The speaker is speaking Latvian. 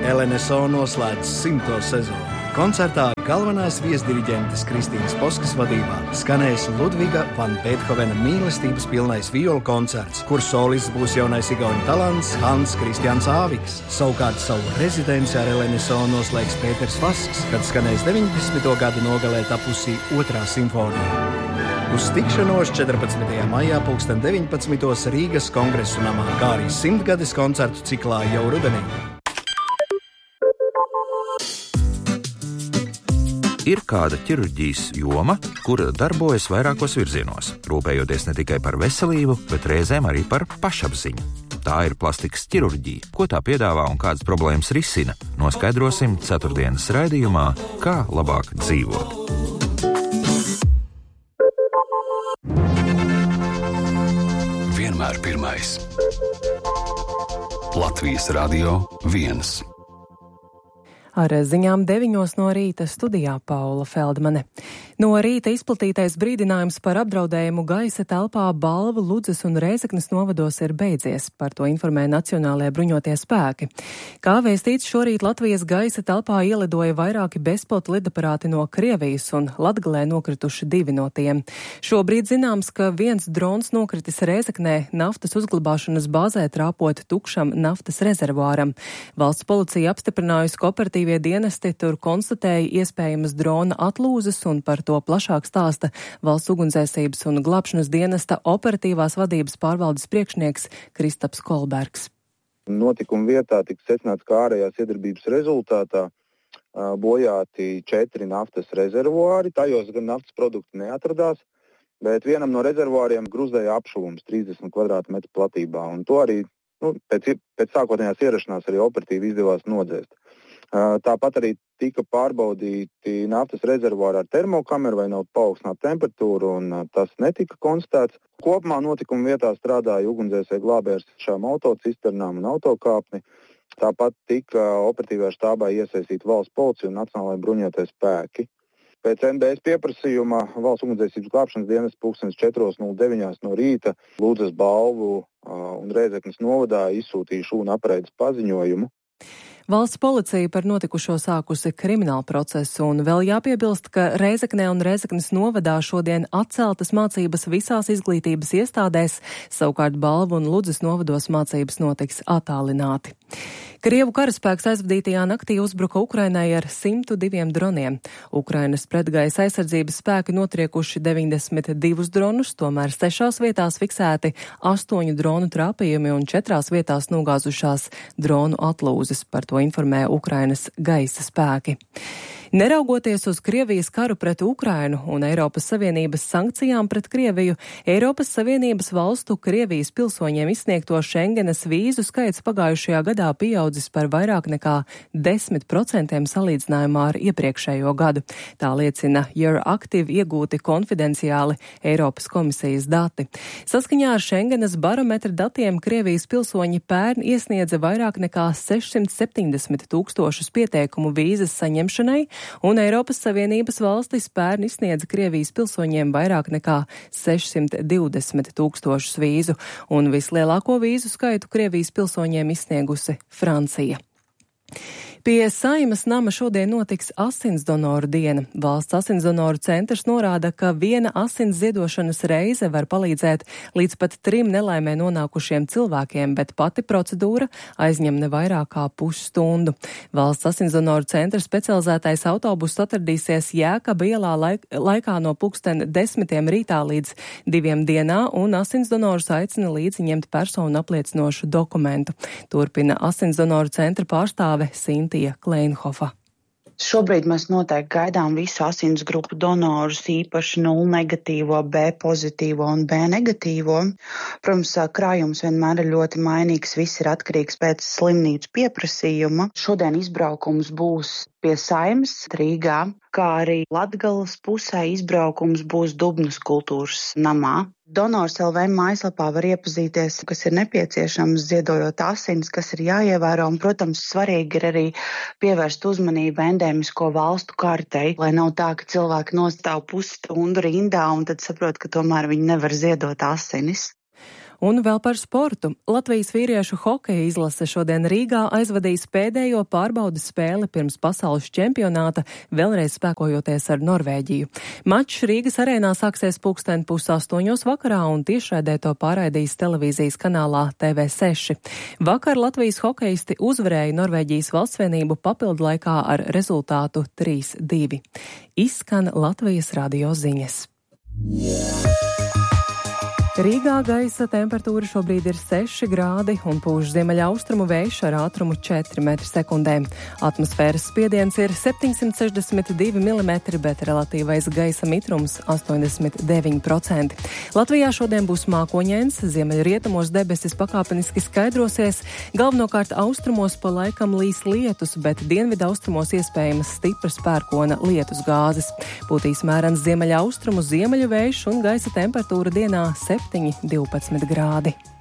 LNSO noslēdz 100. sezonu. Koncertā galvenās viesdiriģentes Kristīnas Poskas vadībā skanēs Ludviga van Beethovena mīlestības pilnais violu koncerts, kur solists būs jaunais igauņu talants Hans Kristians Āviks. Savukārt savu rezidenci ar LNSO noslēgs Pēters Vasks, kad skanēs 90. gada nogalē tapusī 2. simfonija. Uz tikšanos 14. maijā 19. Rīgas Kongresu namā, kā arī 100-gades koncertu ciklā jau rudenī. Ir kāda ķirurģijas joma, kura darbojas vairākos virzienos, rūpējoties ne tikai par veselību, bet reizēm arī par pašapziņu. Tā ir plastikas ķirurģija. Ko tā piedāvā un kādas problēmas risina, noskaidrosim ceturtdienas raidījumā Kā labāk dzīvot. Vienmēr pirmais. Latvijas Radio 1. Ar ziņām 9 no rīta studijā Paula Feldmane. No rīta izplatītais brīdinājums par apdraudējumu gaisa telpā Balvu, Ludzas un Rēzeknes novados ir beidzies. Par to informē Nacionālajie bruņotie spēki. Kā vēstīts, šorīt Latvijas gaisa telpā ielidoja vairāki bezpilota lidaparāti no Krievijas un Latgalē nokrituši 2 no tiem. Šobrīd zināms, ka viens drons nokritis Rēzeknē naftas uzglabāšanas bāzē trāpot tukšam naftas rezervuāram. Valsts policija apstiprinājusi, ka operatīvie dienesti tur konstatēja iespējamas drona atlūzas, un par to plašāk stāsta Valsts ugunsdzēsības un glābšanas dienesta operatīvās vadības pārvaldes priekšnieks Kristaps Kolbergs. Notikuma vietā tika secināts, ka ārējās iedarbības rezultātā bojāti 4 naftas rezervuāri. Tajos gan naftas produkti neatradās, bet vienam no rezervuāriem gruzēja apšuvums 30 kvadrātmetru platībā. Un to arī pēc sākotnējās ierašanās arī operatīvi izdevās nodzēst. Tāpat arī tika pārbaudīti naftas rezervuāri ar termokameru, vai nav paaugstināta temperatūra, un tas netika konstatēts. Kopumā notikuma vietā strādāja ugunsdzēsēji glābēji ar šām autocisternām un autokāpni. Tāpat tika operatīvajā štābā iesaistīta valsts policija un Nacionālajie bruņotie spēki. Pēc NBS pieprasījuma Valsts ugunsdzēsības glābšanas dienests 4:09 no rīta Ludzas, Balvu un Rēzeknes novadā izsūtīja šūnu apreides paziņojumu. Valsts policija par notikušo sākusi kriminālu procesu, un vēl jāpiebilst, ka Rēzeknē un Rēzeknes novadā šodien atceltas mācības visās izglītības iestādēs, savukārt Balvu un Ludzas novados mācības notiks attālināti. Krievu karaspēks aizvadītajā naktī uzbruka Ukrainai ar 102 droniem. Ukrainas pretgaisa aizsardzības spēki notriekuši 92 dronus, tomēr 6 vietās fiksēti 8 dronu trāpījumi un 4 vietās nogāzušās dronu atlūzes. Par to informē Ukrainas gaisa spēki. Neraugoties uz Krievijas karu pret Ukrainu un Eiropas Savienības sankcijām pret Krieviju, Eiropas Savienības valstu Krievijas pilsoņiem izsniegto Schengenas vīzu skaits pagājušajā gadā pieaudzis par vairāk nekā 10% salīdzinājumā ar iepriekšējo gadu. Tā liecina Euractiv iegūti konfidenciāli Eiropas komisijas dati. Saskaņā ar Schengenas barometra datiem Krievijas pilsoņi pērn iesniedza vairāk nekā 670 000 pieteikumu vīzas saņemšanai, un Eiropas Savienības valstis pērn izsniedza Krievijas pilsoņiem vairāk nekā 620 000 vīzu, un vislielāko vīzu skaitu Krievijas pilsoņiem izsniegusi Francija. Pie Saeimas nama šodien notiks asinsdonoru diena. Valsts asinsdonoru centrs norāda, ka viena asins ziedošanas reize var palīdzēt līdz pat 3 nelaimē nonākušiem cilvēkiem, bet pati procedūra aizņem ne vairāk kā pusstundu. Valsts asinsdonoru centra specializētais autobuss atradīsies Jēkaba ielā laikā no 10:00 rītā līdz 2:00 dienā, un asinsdonors aicina līdzi ņemt personu apliecinošu dokumentu. Turpina asinsdonoru centra pārstāve Sintīja Kleinhofa. Šobrīd mēs noteikti gaidām visu asins grupu donorus, īpaši 0 negatīvo, B pozitīvo un B negatīvo. Protams, krājums vienmēr ir ļoti mainīgs, viss ir atkarīgs pēc slimnīcu pieprasījuma. Šodien izbraukums būs pie Saeimas Rīgā, kā arī Latgales pusē izbraukums būs Dubnas kultūras namā. Donors LV mājaslapā var iepazīties, kas ir nepieciešams ziedojot asins, kas ir jāievēro, un, protams, svarīgi ir arī pievērst uzmanību endēmisko valstu kartei, lai nav tā, ka cilvēki nostāv pusstundu rindā un tad saprot, ka tomēr viņi nevar ziedot asinis. Un vēl par sportu. Latvijas vīriešu hokeja izlase šodien Rīgā aizvadīs pēdējo pārbaudes spēli pirms pasaules čempionāta, vēlreiz spēkojoties ar Norvēģiju. Mačs Rīgas arēnā sāksies 7:30 vakarā un tiešraidē to pārraidīs televīzijas kanālā TV6. Vakar Latvijas hokeisti uzvarēja Norvēģijas valstsvienību papildlaikā ar rezultātu 3-2. Izskan Latvijas radio ziņas. Rīgā gaisa temperatūra šobrīd ir 6 grādi un pūš ziemeļaustrumu vējš ar ātrumu 4 m/sekundē. Atmosfēras spiediens ir 762 mm, bet relatīvais gaisa mitrums 89%. Latvijā šodien būs mākoņains, ziemeļrietumos debesis pakāpeniski skaidrosies, galvenokārt austrumos pa laikam līs lietus, bet dienvidaustrumos iespējamas stipras pērkona lietus gāzes. Pūtīs mērens ziemeļaustrumu ziemeļu vējš un gaisa temperatūra dienā 7–12 grādi.